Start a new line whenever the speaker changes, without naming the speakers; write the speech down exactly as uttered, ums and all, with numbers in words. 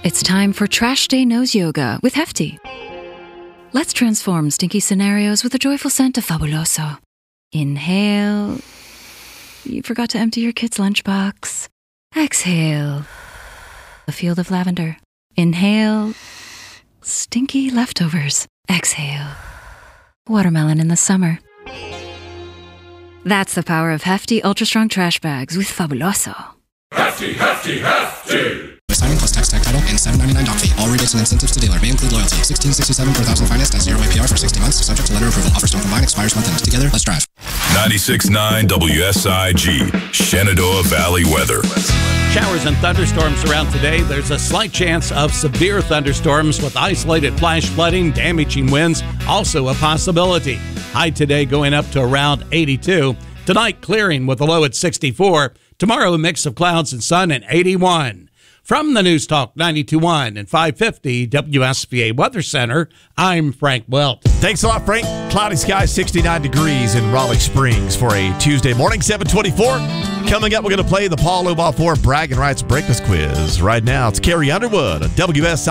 It's time for Trash Day Nose Yoga with Hefty. Let's transform stinky scenarios with the joyful scent of Fabuloso. Inhale. You forgot to empty your kid's lunchbox. Exhale. A field of lavender. Inhale. Stinky leftovers. Exhale. Watermelon in the summer. That's the power of Hefty Ultra Strong Trash Bags with Fabuloso.
Hefty, Hefty, Hefty!
Signing plus tax tag title and seven ninety-nine doc fee. All rebates and incentives to dealer may include loyalty. sixteen sixty-seven per thousand financed at zero A P R for sixty months, subject to letter approval. Offers don't combine, expires month end. Together, let's drive.
ninety-six point nine W S I G, Shenandoah Valley weather.
Showers and thunderstorms around today. There's a slight chance of severe thunderstorms with isolated flash flooding, damaging winds, also a possibility. High today going up to around eighty-two. Tonight clearing with a low at sixty-four. Tomorrow a mix of clouds and sun at eighty-one. From the News Talk ninety-two point one and five fifty W S V A Weather Center, I'm Frank Welch.
Thanks a lot, Frank. Cloudy skies, sixty-nine degrees in Raleigh Springs for a Tuesday morning, seven twenty-four. Coming up, we're going to play the Paul Obafor Bragging Rights Breakfast Quiz. Right now, it's Carrie Underwood at W S I.